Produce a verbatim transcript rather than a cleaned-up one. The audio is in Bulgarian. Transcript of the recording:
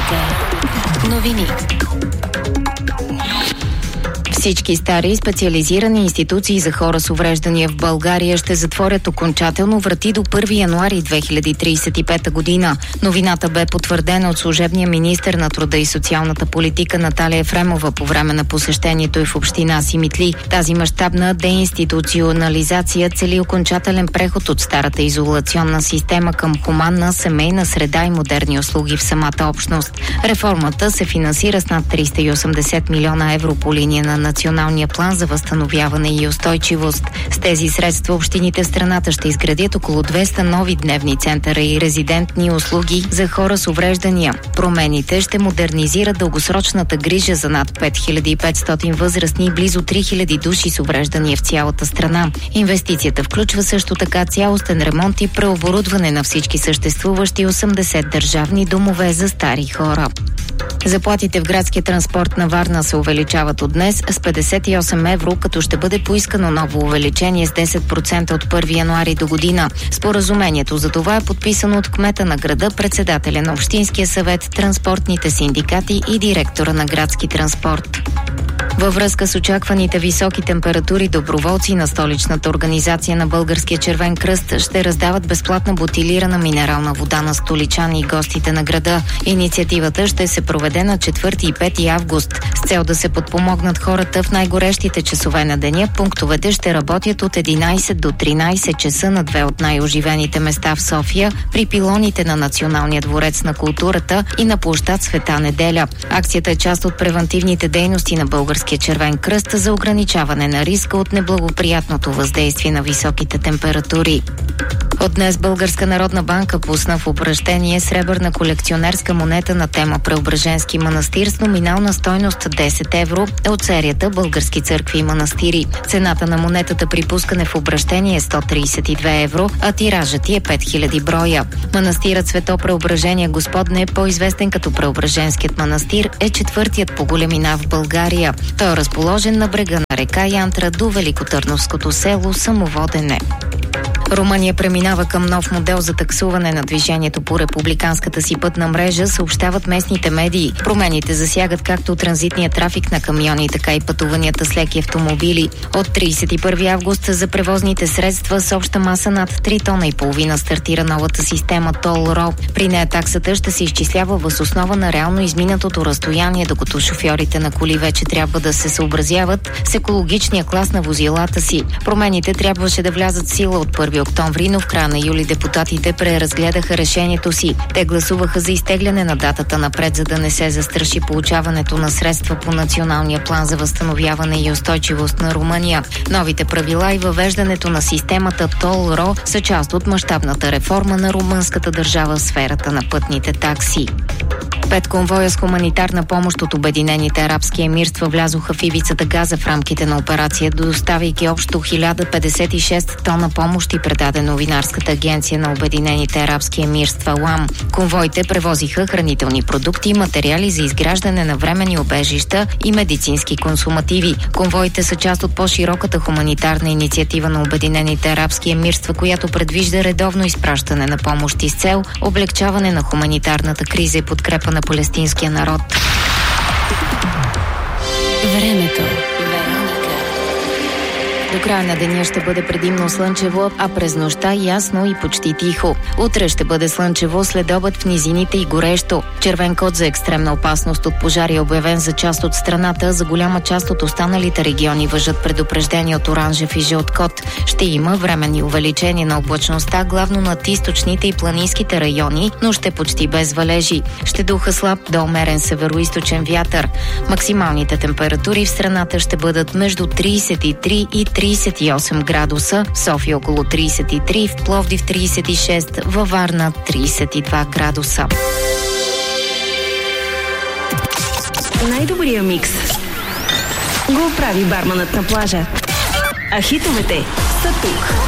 Вероника. Новини. Всички стари специализирани институции за хора с увреждания в България ще затворят окончателно врати до първи януари две хиляди тридесет и пета година. Новината бе потвърдена от служебния министър на труда и социалната политика Наталия Ефремова по време на посещението й в община Симитли. Тази мащабна деинституционализация цели окончателен преход от старата изолационна система към хуманна семейна среда и модерни услуги в самата общност. Реформата се финансира с над триста и осемдесет милиона евро по линия на Националния план за възстановяване и устойчивост. С тези средства общините в страната ще изградят около двеста нови дневни центъра и резидентни услуги за хора с увреждания. Промените ще модернизират дългосрочната грижа за над пет хиляди и петстотин възрастни и близо три хиляди души с увреждания в цялата страна. Инвестицията включва също така цялостен ремонт и преоборудване на всички съществуващи осемдесет държавни домове за стари хора. Заплатите в градския транспорт на Варна се увеличават от днес с петдесет и осем евро, като ще бъде поискано ново увеличение с десет процента от първи януари до година. Споразумението за това е подписано от кмета на града, председателя на Общинския съвет, транспортните синдикати и директора на градски транспорт. Във връзка с очакваните високи температури, доброволци на столичната организация на Българския червен кръст ще раздават безплатна бутилирана минерална вода на столичани и гостите на града. Инициативата ще се проведе на четвърти и пети август. С цел да се подпомогнат хората в най-горещите часове на деня, пунктовете ще работят от единайсет до тринайсет часа на две от най-оживените места в София, при пилоните на Националния дворец на културата и на площад Света Неделя. Акцията е част от превантивните дейности на Българския червен кръст за ограничаване на риска от неблагоприятното въздействие на високите температури. От днес Българска народна банка пусна в обращение сребърна колекционерска монета на тема Преображенски манастир с номинална стойност десет евро от серията Български църкви и манастири. Цената на монетата при пускане в обращение е сто трийсет и две евро, а тиражът е пет хиляди броя. Манастирът Свето Преображение Господне, по-известен като Преображенският манастир, е четвъртият по големина в България. Той е разположен на брега на река Янтра до великотърновското село Самоводене. Румъния преминава към нов модел за таксуване на движението по републиканската си пътна мрежа, съобщават местните медии. Промените засягат както транзитния трафик на камиони, така и пътуванията с леки автомобили. От трийсет и първи август за превозните средства с обща маса над три тона и половина стартира новата система ТОЛ-РО. При нея таксата ще се изчислява въз основа на реално изминатото разстояние, докато шофьорите на коли вече трябва да се съобразяват с екологичния клас на возилата си. Промените трябваше да влязат в сила от първи октомври, но в края на юли депутатите преразгледаха решението си. Те гласуваха за изтегляне на датата напред, за да не се застраши получаването на средства по Националния план за възстановяване и устойчивост на Румъния. Новите правила и въвеждането на системата ТОЛ-РО са част от мащабната реформа на румънската държава в сферата на пътните такси. Пет конвоя с хуманитарна помощ от Обединените арабски емирства влязоха в ивицата Газа в рамките на операция, доставяйки общо хиляда петдесет и шест тона помощ, и предаде новинарската агенция на Обединените арабски емирства ЛАМ. Конвоите превозиха хранителни продукти, материали за изграждане на временни убежища и медицински консумативи. Конвоите са част от по-широката хуманитарна инициатива на Обединените арабски емирства, която предвижда редовно изпращане на помощи с цел облегчаване на хуманитарната криза и подкрепа на палестинския народ. Времето. До края на деня ще бъде предимно слънчево, а през нощта ясно и почти тихо. Утре ще бъде слънчево, след обед в низините и горещо. Червен код за екстремна опасност от пожари е обявен за част от страната. За голяма част от останалите региони важат предупреждения от оранжев и жълт код. Ще има временни увеличения на облачността, главно над източните и планинските райони, но ще почти без валежи. Ще духа слаб до умерен североизточен вятър. Максималните температури в страната ще бъдат между трийсет и три и трийсет и осем градуса, в София около трийсет и три, в Пловдив трийсет и шест, във Варна трийсет и два градуса. Най-добрия микс го прави барманът на плажа. А хитовете са тук.